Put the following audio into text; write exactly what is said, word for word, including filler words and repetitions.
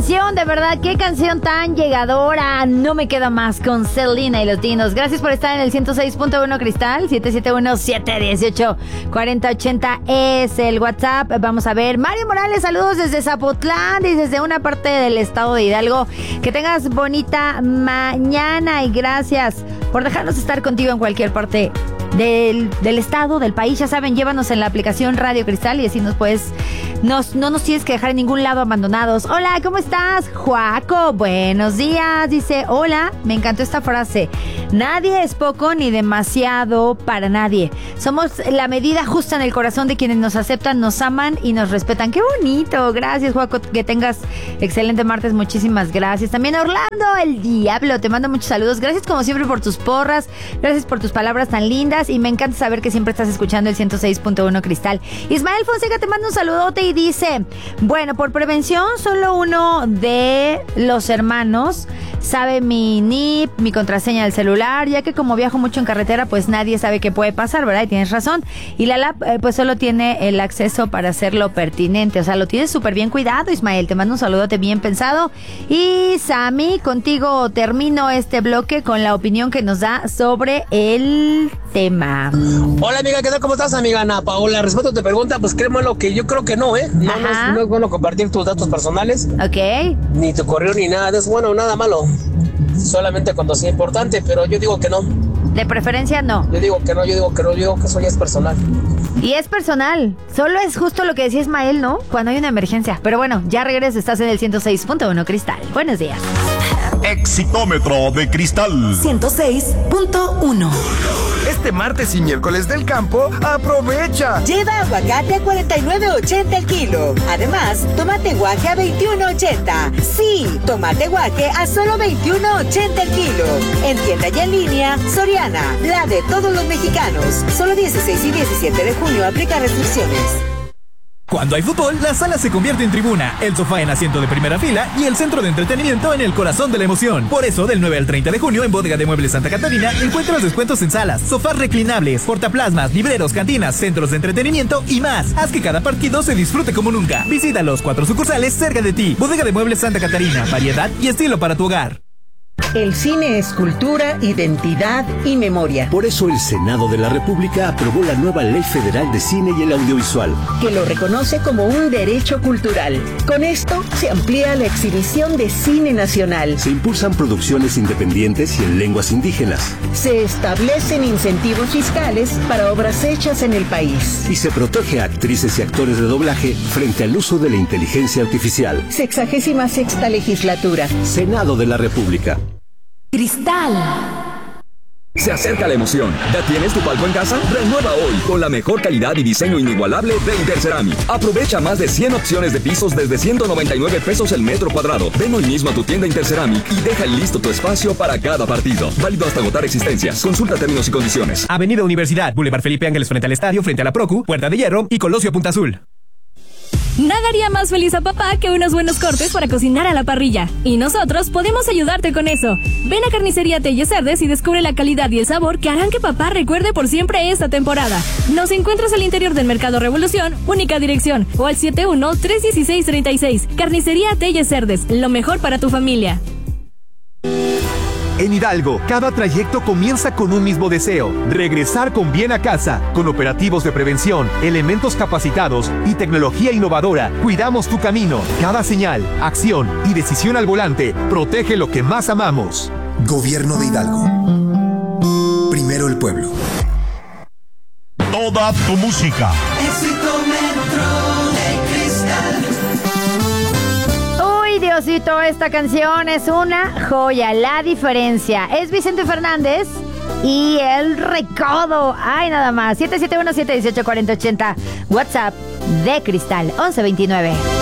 canción, de verdad, qué canción tan llegadora. No me queda más con Selena y los Dinos. Gracias por estar en el ciento seis punto uno Cristal. siete siete uno, siete uno ocho, cuatro cero ocho cero es el WhatsApp. Vamos a ver. Mario Morales, saludos desde Zapotlán y desde una parte del estado de Hidalgo. Que tengas bonita mañana y gracias por dejarnos estar contigo en cualquier parte Del, del estado, del país. Ya saben, llévanos en la aplicación Radio Cristal y así nos puedes, nos, no nos tienes que dejar en ningún lado abandonados. Hola, ¿cómo estás? Juaco, buenos días. Dice, hola, me encantó esta frase. Nadie es poco ni demasiado para nadie. Somos la medida justa en el corazón de quienes nos aceptan, nos aman y nos respetan. ¡Qué bonito! Gracias, Juaco, que tengas excelente martes. Muchísimas gracias. También Orlando, el Diablo, te mando muchos saludos. Gracias como siempre por tus porras. Gracias por tus palabras tan lindas. Y me encanta saber que siempre estás escuchando el ciento seis punto uno Cristal. Ismael Fonseca te manda un saludote y dice, bueno, por prevención, solo uno de los hermanos sabe mi N I P, mi contraseña del celular, ya que como viajo mucho en carretera, pues nadie sabe qué puede pasar, ¿verdad? Y tienes razón. Y la L A P, eh, pues solo tiene el acceso para hacerlo pertinente. O sea, lo tienes súper bien cuidado, Ismael. Te mando un saludote bien pensado. Y Sammy, contigo termino este bloque con la opinión que nos da sobre el tema. Hola amiga, ¿qué tal? ¿Cómo estás, amiga Ana Paola? Respeto tu pregunta, pues créeme lo que yo creo que no, ¿eh? No, no es, no es bueno compartir tus datos personales. Ok. Ni tu correo ni nada, no es bueno, nada malo. Solamente cuando sea importante, pero yo digo que no. De preferencia no. Yo digo que no, yo digo que no, yo digo que eso ya es personal. Y es personal, solo es justo lo que decía Ismael, ¿no? Cuando hay una emergencia. Pero bueno, ya regreso, estás en el ciento seis punto uno Cristal. Buenos días. Exitómetro de Cristal ciento seis punto uno. Este martes y miércoles del campo, aprovecha. Lleva aguacate a cuarenta y nueve ochenta el kilo. Además, tomate guaje a veintiuno ochenta. Sí, tomate guaje a solo veintiuno ochenta el kilo. En tienda y en línea, Soriana, la de todos los mexicanos. Solo dieciséis y diecisiete de junio aplica restricciones. Cuando hay fútbol, la sala se convierte en tribuna, el sofá en asiento de primera fila y el centro de entretenimiento en el corazón de la emoción. Por eso, del nueve al treinta de junio, en Bodega de Muebles Santa Catarina, encuentra los descuentos en salas, sofás reclinables, portaplasmas, libreros, cantinas, centros de entretenimiento y más. Haz que cada partido se disfrute como nunca. Visita los cuatro sucursales cerca de ti. Bodega de Muebles Santa Catarina, variedad y estilo para tu hogar. El cine es cultura, identidad y memoria. Por eso el Senado de la República aprobó la nueva Ley Federal de Cine y el Audiovisual, que lo reconoce como un derecho cultural. Con esto se amplía la exhibición de cine nacional. Se impulsan producciones independientes y en lenguas indígenas. Se establecen incentivos fiscales para obras hechas en el país. Y se protege a actrices y actores de doblaje frente al uso de la inteligencia artificial. Sexagésima sexta legislatura. Senado de la República. Cristal. Se acerca la emoción. ¿Ya tienes tu palco en casa? Renueva hoy con la mejor calidad y diseño inigualable de Interceramic. Aprovecha más de cien opciones de pisos desde ciento noventa y nueve pesos el metro cuadrado. Ven hoy mismo a tu tienda Interceramic y deja listo tu espacio para cada partido. Válido hasta agotar existencias. Consulta términos y condiciones. Avenida Universidad, Boulevard Felipe Ángeles frente al estadio, frente a la Procu, Puerta de Hierro y Colosio Punta Azul. Nada haría más feliz a papá que unos buenos cortes para cocinar a la parrilla. Y nosotros podemos ayudarte con eso. Ven a Carnicería Telles Cerdes y descubre la calidad y el sabor que harán que papá recuerde por siempre esta temporada. Nos encuentras al interior del Mercado Revolución, única dirección, o al siete uno, tres uno seis, tres seis. Carnicería Telles Cerdes, lo mejor para tu familia. En Hidalgo, cada trayecto comienza con un mismo deseo: regresar con bien a casa. Con operativos de prevención, elementos capacitados y tecnología innovadora, cuidamos tu camino. Cada señal, acción y decisión al volante protege lo que más amamos. Gobierno de Hidalgo. Primero el pueblo. Toda tu música. Diosito, esta canción es una joya. La diferencia es Vicente Fernández y El Recodo. Ay, nada más. siete siete uno, siete uno ocho, cuatro cero ocho cero. WhatsApp de Cristal once veintinueve.